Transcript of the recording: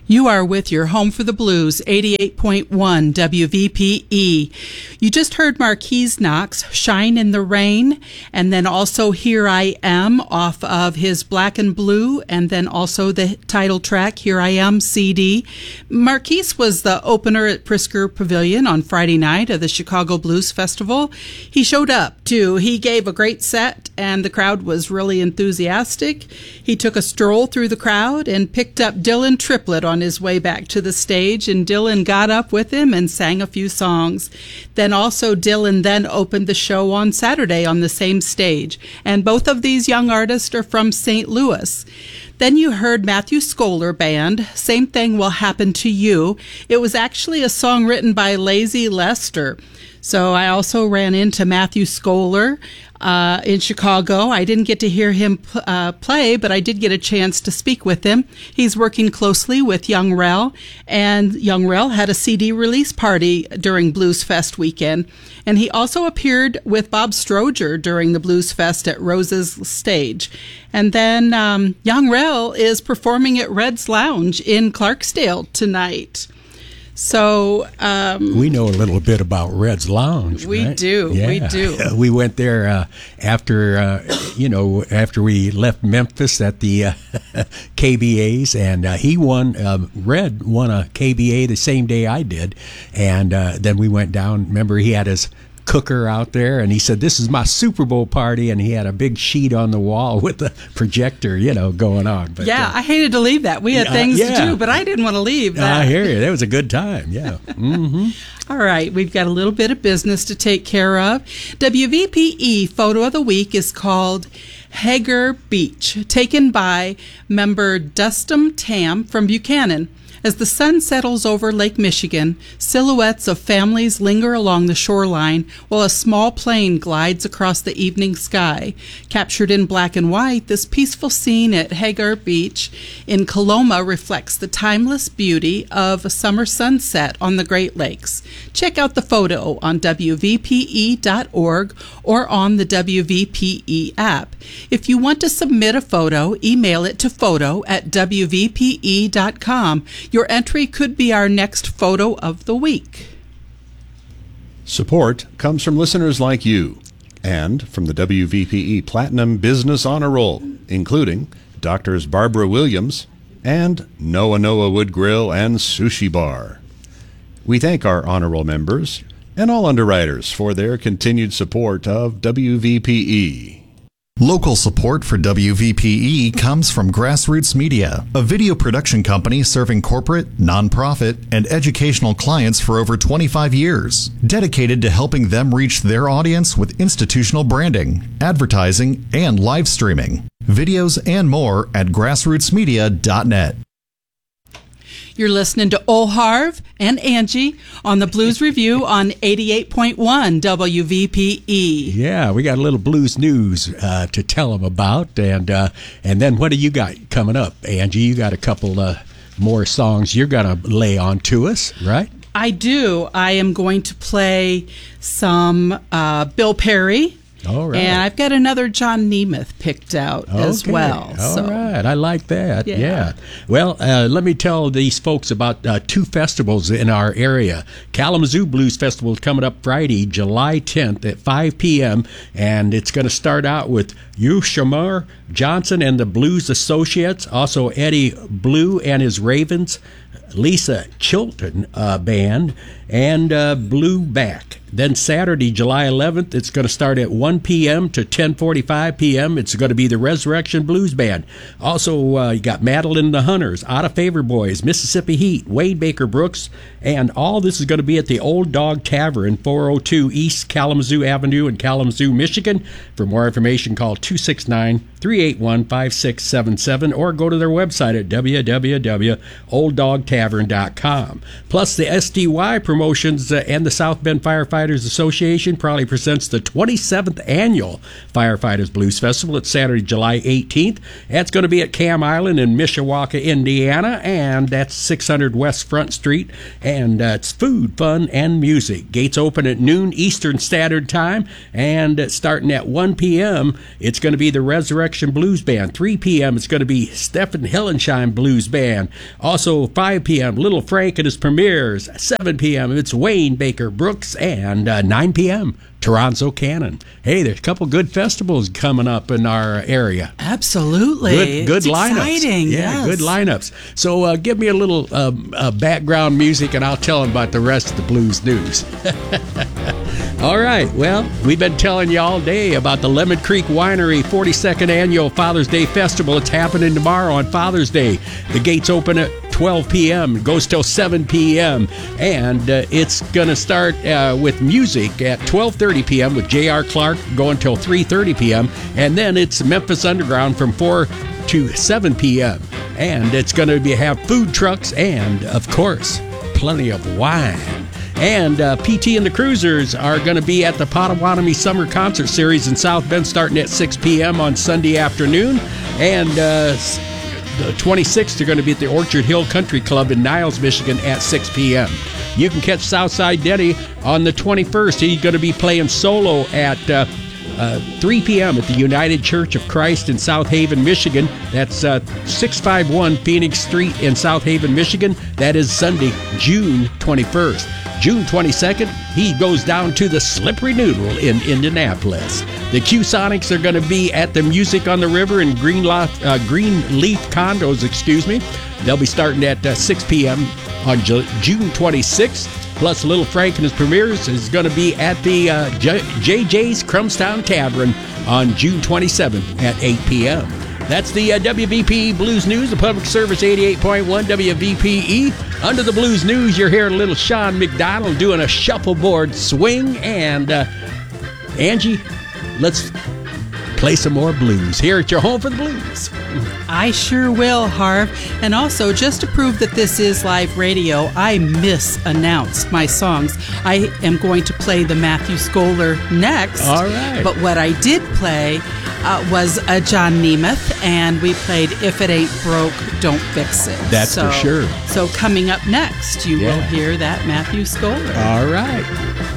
You are with your Home for the Blues, 88.1 WVPE. You just heard Marquise Knox, Shine in the Rain, and then also Here I Am off of his Black and Blue, and then also the title track, Here I Am CD. Marquise was the opener at Prisker Pavilion on Friday night of the Chicago Blues Festival. He showed up, too. He gave a great set, and the crowd was really enthusiastic. He took a stroll through the crowd and picked up Dylan Triplett on his way back to the stage, and Dylan got up with him and sang a few songs. Then also Dylan then opened the show on Saturday on the same stage, and both of these young artists are from St. Louis. Then you heard Matthew Scholar Band, Same Thing Will Happen to You. It was actually a song written by Lazy Lester. So I also ran into Matthew Scholar in Chicago. I didn't get to hear him play, but I did get a chance to speak with him. He's working closely with Young Rel, and Young Rel had a CD release party during Blues Fest weekend. And he also appeared with Bob Stroger during the Blues Fest at Rose's stage. And then Young Rel is performing at Red's Lounge in Clarksdale tonight. So we know a little bit about Red's Lounge. We right? do. Yeah. We do. We went there after we left Memphis at the KBAs, and he won. Red won a KBA the same day I did, and then we went down. Remember, he had his cooker out there, and he said, "This is my Super Bowl party," and he had a big sheet on the wall with the projector, going on. But, yeah, I hated to leave that. We had things to do, but I didn't want to leave that. I hear you. That was a good time, yeah. Mm-hmm. All right, we've got a little bit of business to take care of. WVPE photo of the week is called Hager Beach, taken by member Dustum Tam from Buchanan. As the sun settles over Lake Michigan, silhouettes of families linger along the shoreline while a small plane glides across the evening sky. Captured in black and white, this peaceful scene at Hagar Beach in Coloma reflects the timeless beauty of a summer sunset on the Great Lakes. Check out the photo on WVPE.org or on the WVPE app. If you want to submit a photo, email it to photo@WVPE.com. Your entry could be our next photo of the week. Support comes from listeners like you and from the WVPE Platinum Business Honor Roll, including Doctors Barbara Williams and Noah Wood Grill and Sushi Bar. We thank our Honor Roll members and all underwriters for their continued support of WVPE. Local support for WVPE comes from Grassroots Media, a video production company serving corporate, nonprofit, and educational clients for over 25 years, dedicated to helping them reach their audience with institutional branding, advertising, and live streaming. Videos and more at grassrootsmedia.net. You're listening to Harv and Angie on the Blues Review on 88.1 WVPE. Yeah, we got a little blues news to tell them about, and then what do you got coming up, Angie? You got a couple more songs you're gonna lay on to us, right? I do. I am going to play some Bill Perry. All right. And I've got another John Nemeth picked out as well. All right. I like that. Yeah. Well, let me tell these folks about two festivals in our area. Kalamazoo Blues Festival is coming up Friday, July 10th at 5 p.m., and it's going to start out with Shamar Johnson and the Blues Associates, also Eddie Blue and his Ravens, Lisa Chilton Band, and Blue Back. Then Saturday, July 11th, it's going to start at 1 p.m. to 10:45 p.m. It's going to be the Resurrection Blues Band. Also, you got Madeline and the Hunters, Out of Favor Boys, Mississippi Heat, Wade Baker Brooks, and all this is going to be at the Old Dog Tavern, 402 East Kalamazoo Avenue in Kalamazoo, Michigan. For more information, call 269-381-5677 or go to their website at www.olddogtavern.com. Plus, the SDY promotes Promotions and the South Bend Firefighters Association proudly presents the 27th Annual Firefighters Blues Festival. It's Saturday, July 18th. That's going to be at Cam Island in Mishawaka, Indiana, and that's 600 West Front Street. And it's food, fun, and music. Gates open at noon Eastern Standard Time, and starting at 1 p.m., it's going to be the Resurrection Blues Band. 3 p.m., it's going to be Stephen Hillensheim Blues Band. Also, 5 p.m., Little Frank and his premieres. 7 p.m., it's Wayne Baker Brooks. And 9 p.m., Toronto Cannon. Hey, there's a couple good festivals coming up in our area. Absolutely. Good lineups. Exciting. Yeah, yes. Good lineups. So give me a little background music, and I'll tell them about the rest of the blues news. All right. Well, we've been telling you all day about the Lemon Creek Winery 42nd Annual Father's Day Festival. It's happening tomorrow on Father's Day. The gates open at 12 p.m. goes till 7 p.m. And it's going to start with music at 12:30 p.m. with J.R. Clark going till 3:30 p.m. And then it's Memphis Underground from 4 to 7 p.m. And it's going to have food trucks and, of course, plenty of wine. And PT and the Cruisers are going to be at the Potawatomi Summer Concert Series in South Bend starting at 6 p.m. on Sunday afternoon. And the 26th, they're going to be at the Orchard Hill Country Club in Niles, Michigan at 6 p.m. You can catch Southside Denny on the 21st. He's going to be playing solo at 3 p.m. at the United Church of Christ in South Haven, Michigan. That's 651 Phoenix Street in South Haven, Michigan. That is Sunday, June 21st. June 22nd, he goes down to the Slippery Noodle in Indianapolis. The Q-Sonics are going to be at the Music on the River in Greenleaf Condos, They'll be starting at 6 p.m. on June 26th. Plus, Little Frank and his premieres is going to be at the JJ's Crumstown Tavern on June 27th at 8 p.m. That's the WVPE Blues News, the public service 88.1 WVPE. Under the Blues News, you're hearing little Sean McDonald doing a shuffleboard swing. And Angie, let's play some more blues here at your home for the blues. I sure will, Harv. And also, just to prove that this is live radio, I misannounced my songs. I am going to play the Matthew Scholar next. All right. But what I did play was a John Nemeth, and we played If It Ain't Broke, Don't Fix It. That's for sure. So coming up next, you will hear that Matthew Scholar. All right.